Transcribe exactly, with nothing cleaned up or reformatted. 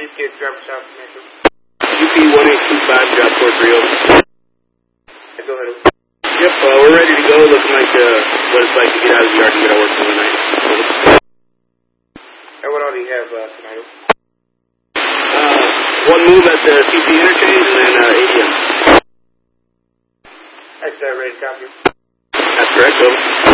G P S driver shop, Metro. U P one eight two five, drop four three oh. Yeah, go ahead. Yep, uh, we're ready to go. Looking like uh, what it's like to get out of the yard and get our work for the night. And what all do you have uh, tonight? Uh, one move at the C C interchange and then uh, A D M. That's uh, ready to copy. That's correct, over.